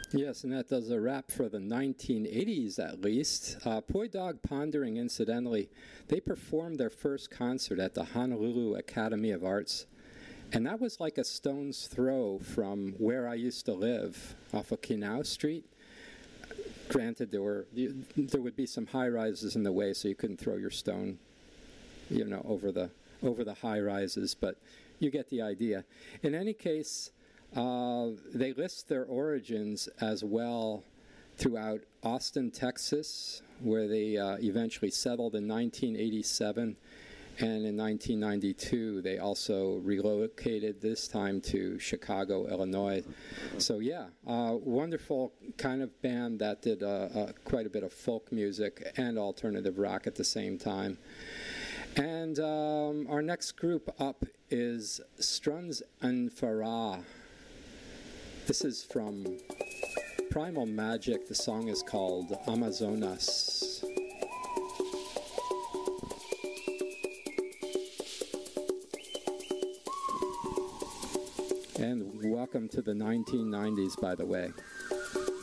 Yes, and that does a wrap for the 1980s at least. Poi Dog Pondering, incidentally, they performed their first concert at the Honolulu Academy of Arts. And that was like a stone's throw from where I used to live, off of Kinau Street. Granted, there would be some high rises in the way, so you couldn't throw your stone, over the high rises. But you get the idea. In any case, they list their origins as well throughout Austin, Texas, where they eventually settled in 1987. And in 1992, they also relocated, this time to Chicago, Illinois. So yeah, wonderful kind of band that did quite a bit of folk music and alternative rock at the same time. And our next group up is Struns and Farah. This is from Primal Magic. The song is called Amazonas. And welcome to the 1990s, by the way.